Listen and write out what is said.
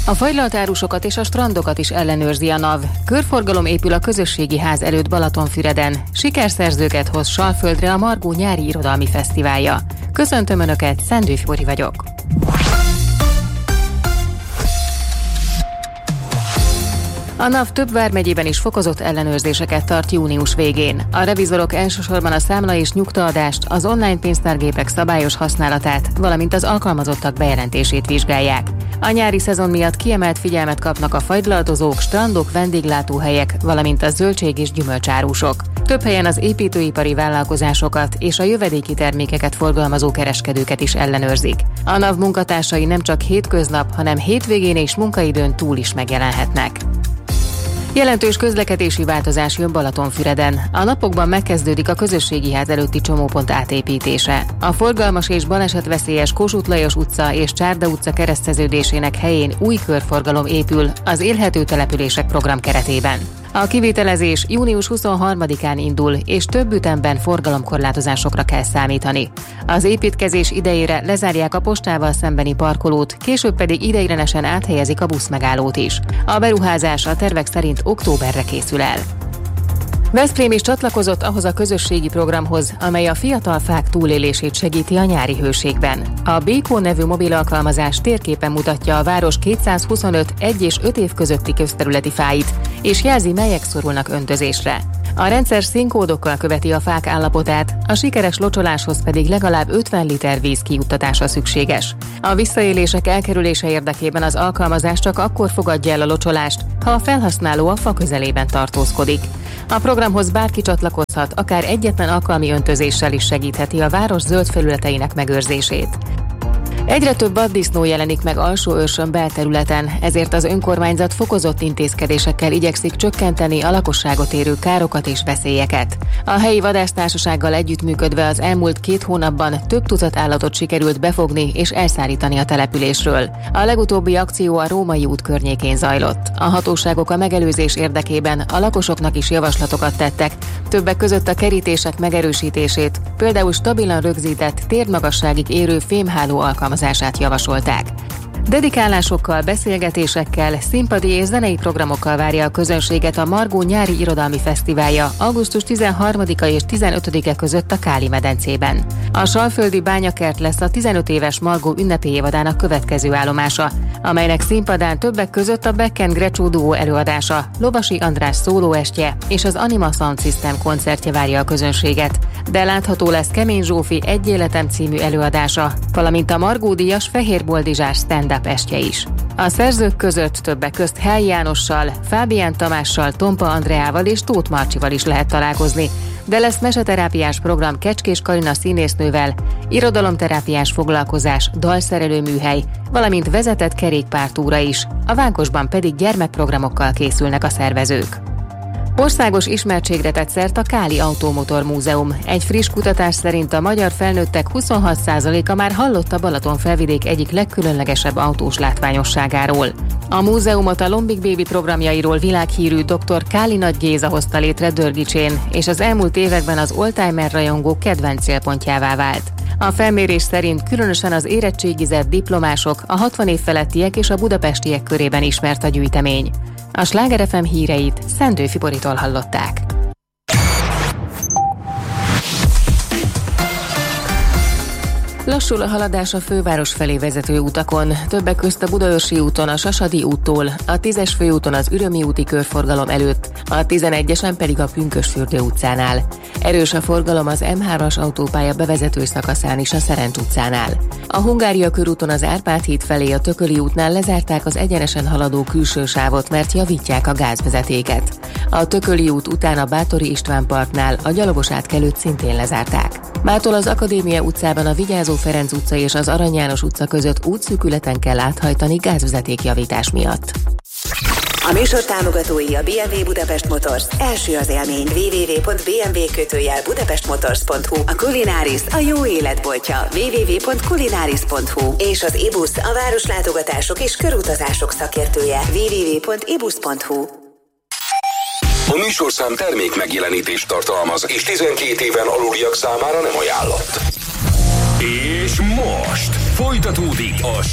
A fagylalt árusokat és a strandokat is ellenőrzi a NAV. Körforgalom épül a közösségi ház előtt Balatonfüreden. Sikerszerzőket hoz Salföldre a Margó nyári irodalmi fesztiválja. Köszöntöm Önöket, Szendő Fibori vagyok. A NAV több vármegyében is fokozott ellenőrzéseket tart június végén. A revizorok elsősorban a számla és nyugtaadást, az online pénztárgépek szabályos használatát, valamint az alkalmazottak bejelentését vizsgálják. A nyári szezon miatt kiemelt figyelmet kapnak a fagylaltozók, strandok, vendéglátóhelyek, valamint a zöldség- és gyümölcsárusok. Több helyen az építőipari vállalkozásokat és a jövedéki termékeket forgalmazó kereskedőket is ellenőrzik. A NAV munkatársai nem csak hétköznap, hanem hétvégén és munkaidőn túl is megjelenhetnek. Jelentős közlekedési változás jön Balatonfüreden. A napokban megkezdődik a közösségi ház előtti csomópont átépítése. A forgalmas és balesetveszélyes Kossuth Lajos utca és Csárda utca kereszteződésének helyén új körforgalom épül az élhető települések program keretében. A kivitelezés június 23-án indul, és több ütemben forgalomkorlátozásokra kell számítani. Az építkezés idejére lezárják a postával szembeni parkolót, később pedig ideiglenesen áthelyezik a buszmegállót is. A beruházás a tervek szerint októberre készül el. Veszprém is csatlakozott ahhoz a közösségi programhoz, amely a fiatal fák túlélését segíti a nyári hőségben. A Békó nevű mobil alkalmazás térképen mutatja a város 225 1 és 5 év közötti közterületi fáit, és jelzi, melyek szorulnak öntözésre. A rendszer színkódokkal követi a fák állapotát, a sikeres locsoláshoz pedig legalább 50 liter víz kijuttatása szükséges. A visszaélések elkerülése érdekében az alkalmazás csak akkor fogadja el a locsolást, ha a felhasználó a fa közelében tartózkodik. A programhoz bárki csatlakozhat, akár egyetlen alkalmi öntözéssel is segítheti a város zöld felületeinek megőrzését. Egyre több vaddisznó jelenik meg Alsóőrsön belterületen, ezért az önkormányzat fokozott intézkedésekkel igyekszik csökkenteni a lakosságot érő károkat és veszélyeket. A helyi vadásztársasággal együttműködve az elmúlt 2 hónapban több tucat állatot sikerült befogni és elszárítani a településről. A legutóbbi akció a Római út környékén zajlott. A hatóságok a megelőzés érdekében a lakosoknak is javaslatokat tettek, többek között a kerítések megerősítését, például stabilan rögzített, térdmagasságig érő fémháló alkalmazását javasolták. Dedikálásokkal, beszélgetésekkel, színpadi és zenei programokkal várja a közönséget a Margó nyári irodalmi fesztiválja augusztus 13-a és 15-e között a Káli-medencében. A salföldi bányakert lesz a 15 éves Margó ünnepi évadának következő állomása, amelynek színpadán többek között a Becken Grecsó duó előadása, Lovasi András szólóestje és az Anima Sound System koncertje várja a közönséget, de látható lesz Kemény Zsófi Egy életem című előadása, valamint a Margó díjas Fehér Boldizsás stand-up estje is. A szerzők között többek közt Helyi Jánossal, Fábián Tamással, Tompa Andreával és Tóth Marcsival is lehet találkozni, de lesz meseterápiás program Kecskés Karina színésznővel, irodalomterápiás foglalkozás, dalszerelő műhely, valamint vezetett kerékpártúra is, a Vánkosban pedig gyermekprogramokkal készülnek a szervezők. Országos ismertségre tett szert a Káli Automotor Múzeum. Egy friss kutatás szerint a magyar felnőttek 26%-a már hallott a Balatonfelvidék egyik legkülönlegesebb autós látványosságáról. A múzeumot a Lombik Baby programjairól világhírű dr. Káli Nagy Géza hozta létre Dörgicsén, és az elmúlt években az oldtimer rajongók kedvenc célpontjává vált. A felmérés szerint különösen az érettségizett diplomások, a 60 év felettiek és a budapestiek körében ismert a gyűjtemény. A Sláger FM híreit Szendő Fiboritól hallották. Lassul a haladás a főváros felé vezető utakon, többek közt a Budaörsi úton a Sasadi úttól, a 10-es főúton az Ürömi úti körforgalom előtt, a 11-esen pedig a Pünkösdfürdő utcánál. Erős a forgalom az M3-as autópálya bevezető szakaszán is a Szerencs utcánál. A Hungária körúton az Árpád híd felé a Tököli útnál lezárták az egyenesen haladó külső sávot, mert javítják a gázvezetéket. A Tököli út után a Báthori István parknál a gyalogos átkelőt szintén lezárták. Mától az Akadémia utcában a Vigyázó Ferenc utca és az Arany János utca között útszűkületen kell áthajtani gázvezetékjavítás miatt. A műsor támogatói a BMW Budapest Motors. Első az élmény. www.bmw-budapestmotors.hu. A Kulináris a jó életboltja. www.kulináris.hu. És az IBUS a városlátogatások és körutazások szakértője. www.ibus.hu. A műsorszám termék megjelenítést tartalmaz, és 12 éven aluliak számára nem ajánlott. És most folytatódik a